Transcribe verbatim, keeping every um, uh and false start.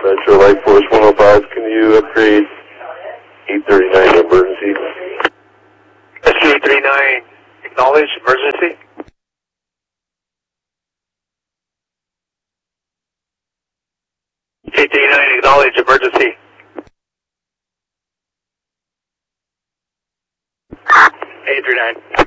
Metro Light Force one oh five, can you upgrade eight thirty-nine to emergency? S Q eight thirty-nine, acknowledge emergency. eight thirty-nine, acknowledge emergency. eight thirty-nine.